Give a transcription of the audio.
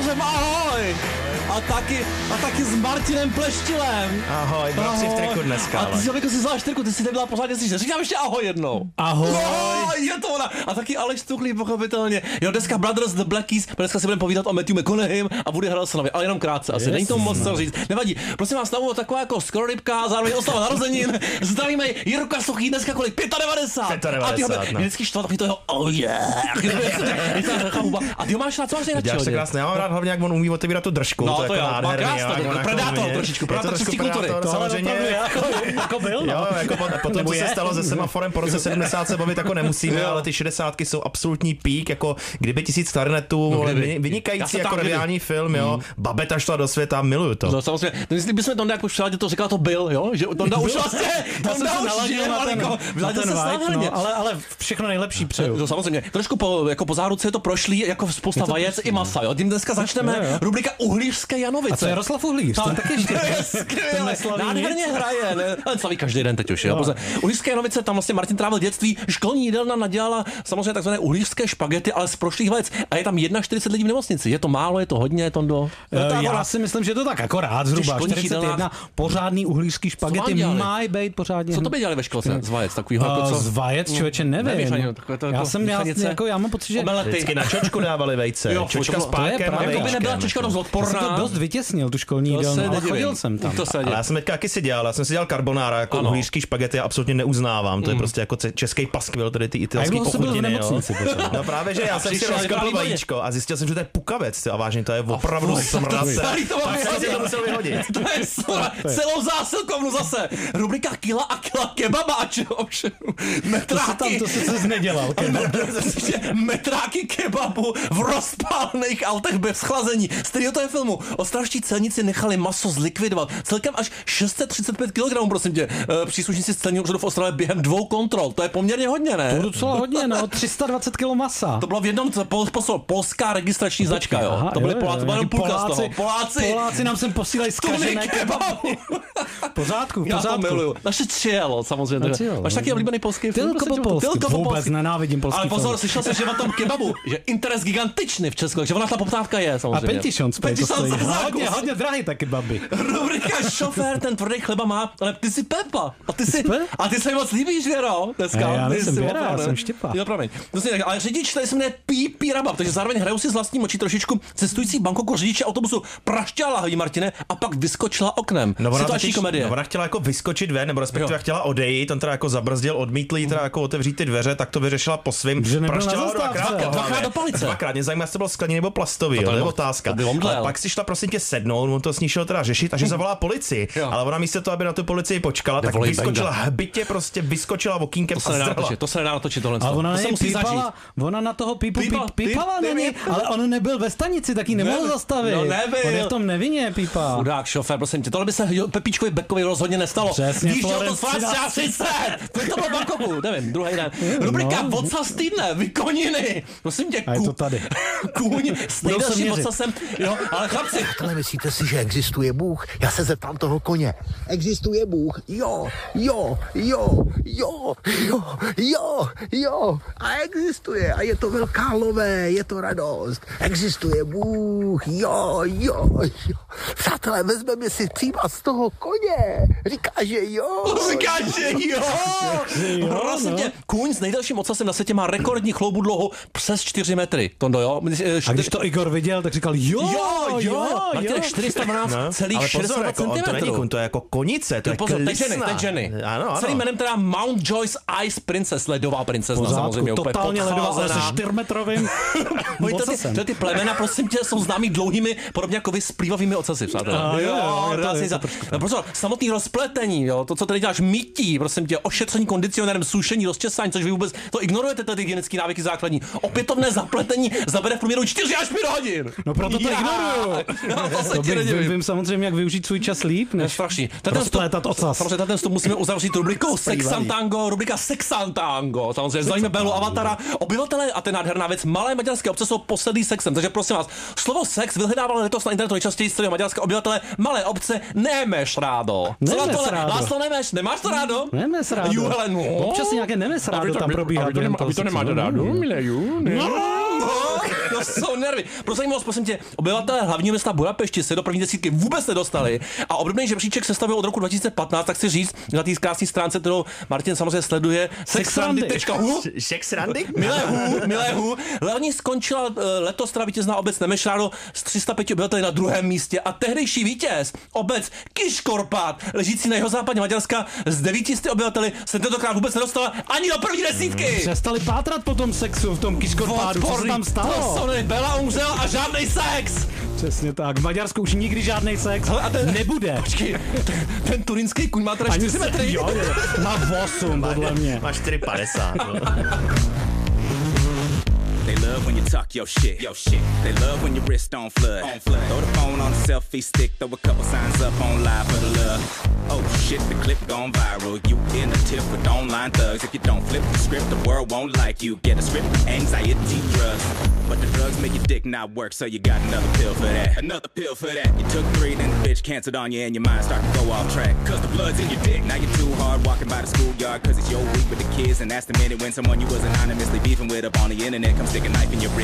Bořem, ahoj! A taky s Martinem Pleštilem. Ahoj, bratři v triku dneska. A ty si jako si vzala čtyřku, ty si nebyla pořádně slyšet. Říkám ještě ahoj jednou. Ahoj. No, je to ona. A taky Aleš Tuchlý, pochopitelně. Jo, dneska Brothers The Black Keys, dneska si budeme povídat o Matthew McConaugheyem a Woody Harrelsonovi, ale jenom krátce asi. Není to moc co říct. Nevadí. Prosím vás, znovu taková jako skororybka, zároveň oslava narozenin. Zdravíme Jirka Suchý, dneska kolik? 95. A ty ho vždycky štvat, takový to jeho, oh yeah. A ty ho máš rád, co máš nejradši? Děláš se krásně, já mám rád hlavně, jak on umí otevírat tu držku. No, to je jako nádherný. Predátor trošičku, predátorský kultury. Samozřejmě. Jako byl, no. Jo, jako potom, co se stalo se semaforem po roce 70 se bavit jako nemusíme, ale ty 60 jsou absolutní pík, jako kdyby 1000 klarinetů, vynikající jako reálný film, jo. Babeta šla do světa, miluju to. No samozřejmě, jestli bychom Tonda jako přeladil, to říkal, to byl, jo, že Tonda už vlastně, Tonda už je, na ten vibe, no, ale všechno nejlepší přeju. No samozřejmě, trošku po záruce je to prošlý, jako spousta vajec i masa, jo. Tím dneska začneme rubrika Uhlířské Janovice. A to je Jaroslav Uhlíř, ten taky ještě. Skvěle, nádherně hraje, ne? Ale slaví každý den teď už, jo. Uhlířské Janovice, tam vlastně Martin trávil dětství, školní jídelna nadělala samozřejmě takzvané uhlířské špagety, ale z prošlých vajec. A je tam 41 lidí v nemocnici. Je to málo, je to hodně, Tondo? Já si myslím, že to tak akorát zhruba 41 pořádný uhlířský špagety mají být pořádně. Co to by dělali ve školce z vajec takovýho? Z vajec, člověče, nevím. Já mám pocit, že vždycky na čočku dávali vejce. Čočka s párkem a vejčkem. Nebyla čočka dost odporná. To dost vytěsnil tu školní jídelnu, ale chodil jsem tam. Ale já jsem teďka taky si dělal, já jsem si dělal carbonara, jako uhlířský špagety, já absolutně neuznávám, to je prostě jako český paskvil, tedy ty italský pochutiny, jo. No právě, že já jsem si rozkopl vajíčko a zjistil jsem, že to je pukavec, a vážně to je opravdu smrdace. Tak jsem to musel vyhodit. To je celou zásilkovnu zase. Rubrika kila a kila kebaba a čeho všemu. Metráky. To se nedělal. Metráky kebabu v rozpálených autech bez chlazení. Z kterého to je filmu? Ostravští celníci nechali maso zlikvidovat. Celkem až 635 kg, prosím tě. Příslušníci z celního úřadu v Ostravě během 2 kontrol. To je poměrně hodně, ne? To je docela hodně, no. 320 kg masa. To bylo v jednom polská registrační značka, jo. Aha, to byly Poláci, to byla jenom půlka z toho. Poláci nám sem posílají zkažené kebabu. Pořádku. Já to miluju. Naše Cielo, samozřejmě. Máš taky oblíbený polský film? Vůbec nenávidím polský film. Ale pozor, slyšel jsem, že o tom kebabu, že interes gigantičný v Česku, že ona ta poptávka je, samozřejmě. A Pentisons hodně drahý taky kebaby. Rubrika šofér, ten tvrdý chleba má, ale ty jsi Pepa. A ty se mi moc líbíš, Věro, dneska. Já nejsem Věra, já jsem Štěpa. Jo, promiň. Ale řidič tady se jmenuje Pípí Rabab, takže zároveň hrajou si z vlastní moči trošičku cestující v Bangkoku řidiče autobusu praštěla lahví, Martine, a pak vyskočila oknem. Situační komedie. Ona chtěla jako vyskočit ven, nebo respektive chtěla odejít, on teda jako zabrzdil, odmítl jí teda jako otevřít ty dveře, tak to vyřešila po svým. Praštěla dvakrát do palice. Dvakrát, mě zajímá, jestli to bylo skleněný nebo plastový, to je otázka. Ale pak si šla prosím tě sednout, on to s ní šel teda řešit a že zavolá policii, ale ona místo toho, aby na tu policii počkala, tak vyskočila hbitě, prostě vyskočila okýnkem a strhla. To se nedá natočit tohle. A ona na toho pípala není, ale on nebyl ve stanici, tak ji nemohl zastavit. No nebyl. On je v tom nevinně, Pípa. Chudák šofér, prosím tě, tohle by se Pepíčkovi Beckovi rozhodně nestalo. Přesně, víš, to třeba 30. To bylo v Bangkoku, nevím, druhý den. Rubrika Vocas týdne, vykoniny. Prosím tě, a je to tady. Kůň s nejdelším vocasem. Jo, ale chlapci. Tohle myslíte si, že existuje Bůh? Já se zeptám toho koně. Existuje Bůh? Jo. A existuje. A je to velká lové, je to radost. Existuje Bůh. Jo. Přátelé, vezmeme si příklad z toho koně. Říká, že jo. Prosím tě, kůň s nejdelším ocasem na světě má rekordní chloubu dlouhou přes 4 metry. Tondo, jo? A když to Igor viděl, tak říkal jo. Martin, 412,62 cm. To není kůň, to je jako konice, to je klisna. Teď ženy. Ano. Celým jménem teda Mount Joyce Ice Princess, ledová princezna, samozřejmě. Totálně ledová, ale se 4metrovým ocasem. Ty plemena, prosím tě, jsou známý dlouhými, podobně jako vy, splývavými ocasy, přátelé. Prosím, samotný rozpletení, jo, to, co tady děláš, mytí, prosím tě, ošetření kondicionérem, sušení, rozčesání, což vy vůbec to ignorujete, ty hygienické návyky základní. Opětovné zapletení zabere v průměru 4 až 5 hodin. No proto to ignoruju. Vím samozřejmě, jak využít svůj čas líp, než rozplétat ocas. Samozřejmě ten vstup musíme uzavřít rubrikou Sexantango, rubrika Sexantango. Samozřejmě znamená Belu Avatara. Obyvatelé, a to je nádherná věc, malé maďarské obce jsou posedlí sexem. Takže prosím vás, slovo sex vyhledávalo letos na internetu nejčastěji z celého Maďarska. Obyvatelé malé obce nemáš rádo. Co na tohle? Láslo, nemáš to rádo? Nemáš rádo. Jo, hele, no. Občas nějaké nemáš rádo tam probíhá. A vy to nemáte rádo, mileju? No, To jsou nervy. Pro zajímavost, prosím tě, obyvatelé hlavního města Budapešti se do první desítky vůbec nedostali a obdobný žebříček se stavil od roku 2015, tak chci říct, na té krásné stránce, kterou Martin samozřejmě sleduje, sexrandy.hu. Milé hu. Hlavní skončila letos teda vítězná obec Nemešrádo s 305 obyvateli na druhém místě a tehdejší vítěz, obec Kiškorpát, ležící na jihozápadě Maďarska s 900 obyvateli, se tentokrát vůbec nedostala ani do první desítky. Přestali pátrat po tom sexu v tom Kiškorpádu, co se tam stalo? Bela umřela a žádnej sex. Přesně tak, v Maďarsku už nikdy žádnej sex nebude. Počkej, ten turínský kuň má teda 4 metry. Jo, má 8, podle mě. Má 4,50. They love when you talk your shit. They love when your wrist on flood. Throw the phone on the selfie stick. Throw a couple signs up on live for the love. Oh shit, the clip gone viral. You in a tip with online thugs. If you don't flip the script, the world won't like you. Get a script, anxiety drugs. But the drugs make your dick not work, so you got another pill for that. Another pill for that. You took 3, then the bitch canceled on you and your mind started to go off track. Cause the blood's in your dick. Now you're too hard walking by the schoolyard. Cause it's your week with the kids. And that's the minute when someone you was anonymously beefing with up on the internet comes stick a knife in your ribs.